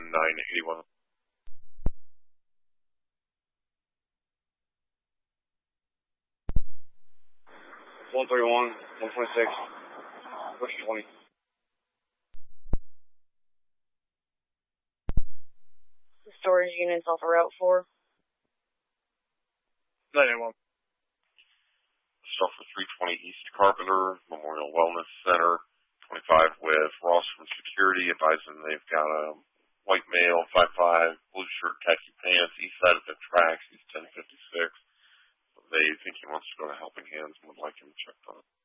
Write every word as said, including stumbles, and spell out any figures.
nine eighty-one. one thirty-one, one twenty-six, push twenty. Storage units off a route four. nine eighty-one. Stuff for three twenty East Carpenter, Memorial Wellness Center, twenty-five with Ross from Security, advising they've got a white male, five five, blue shirt, khaki pants, east side of the tracks, he's ten fifty-six. They think he wants to go to Helping Hands and would like him checked on.